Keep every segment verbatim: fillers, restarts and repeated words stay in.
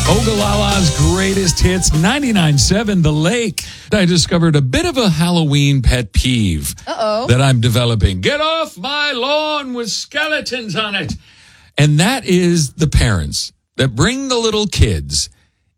Ogalala's greatest hits, ninety-nine point seven The Lake. I discovered a bit of a Halloween pet peeve Uh-oh. that I'm developing. Get off my lawn with skeletons on it. And that is the parents that bring the little kids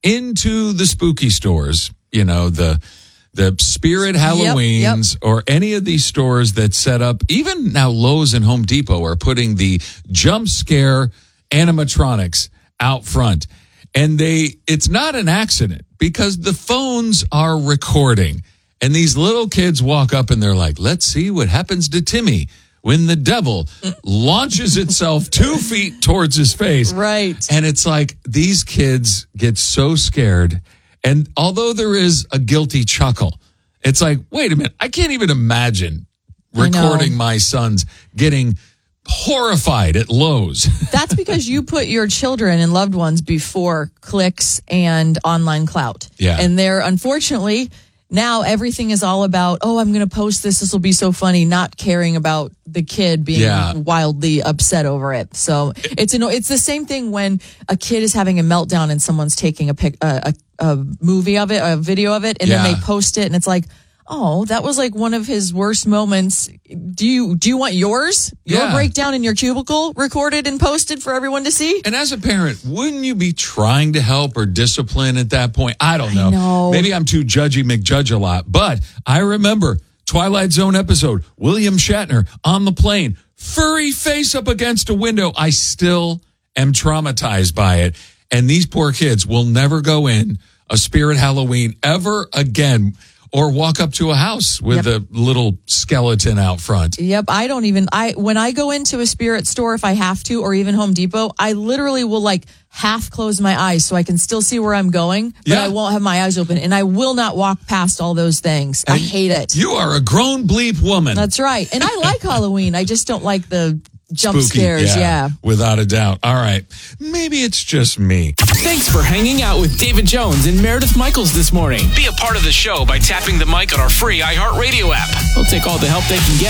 into the spooky stores, you know, the the Spirit Halloweens, yep, yep. or any of these stores that set up, even now Lowe's and Home Depot are putting the jump scare animatronics out front. And they, it's not an accident because the phones are recording. And these little kids walk up and they're like, let's see what happens to Timmy when the devil launches itself two feet towards his face. Right. And it's like these kids get so scared. And although there is a guilty chuckle, it's like, wait a minute, I can't even imagine recording my sons getting horrified at Lowe's. That's because you put your children and loved ones before clicks and online clout. Yeah. And they're, unfortunately, now everything is all about, oh, I'm going to post this. This will be so funny, not caring about the kid being Yeah. wildly upset over it. So it's an, it's the same thing when a kid is having a meltdown and someone's taking a pic, a, a, a movie of it, a video of it, and Yeah. then they post it, and it's like, oh, that was like one of his worst moments. Do you do you want yours? Your Yeah. breakdown in your cubicle recorded and posted for everyone to see? And as a parent, wouldn't you be trying to help or discipline at that point? I don't know. I know. Maybe I'm too judgy McJudge a lot, but I remember Twilight Zone episode, William Shatner on the plane, furry face up against a window. I still am traumatized by it. And these poor kids will never go in a Spirit Halloween ever again, or walk up to a house with Yep. a little skeleton out front. Yep, I don't even I when I go into a Spirit store, if I have to, or even Home Depot, I literally will like half close my eyes so I can still see where I'm going, but Yeah. I won't have my eyes open, and I will not walk past all those things. I And hate it. You are a grown bleep woman. That's right. And I like Halloween. I just don't like the jump Spooky, scares. Yeah. Without a doubt. All right. Maybe it's just me. Thanks for hanging out with David Jones and Meredith Michaels this morning. Be a part of the show by tapping the mic on our free iHeartRadio app. They'll take all the help they can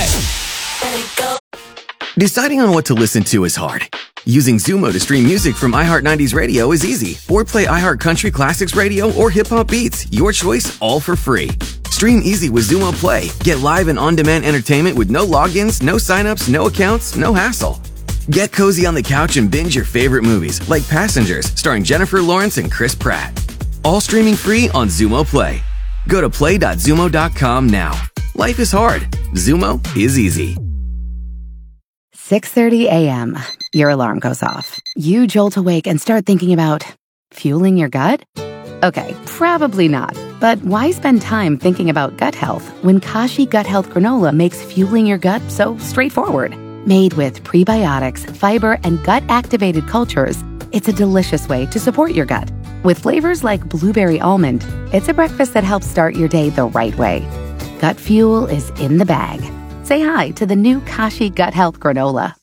get. Deciding on what to listen to is hard. Using Zumo to stream music from iHeart nineties Radio is easy. Or play iHeart Country Classics Radio or Hip Hop Beats. Your choice, all for free. Stream easy with Zumo Play. Get live and on-demand entertainment with no logins, no signups, no accounts, no hassle. Get cozy on the couch and binge your favorite movies like Passengers, starring Jennifer Lawrence and Chris Pratt. All streaming free on Zumo Play. Go to play dot zumo dot com now. Life is hard. Zumo is easy. six thirty a.m. Your alarm goes off. You jolt awake and start thinking about fueling your gut? Okay, probably not. But why spend time thinking about gut health when Kashi Gut Health Granola makes fueling your gut so straightforward? Made with prebiotics, fiber, and gut-activated cultures, it's a delicious way to support your gut. With flavors like blueberry almond, it's a breakfast that helps start your day the right way. Gut fuel is in the bag. Say hi to the new Kashi Gut Health Granola.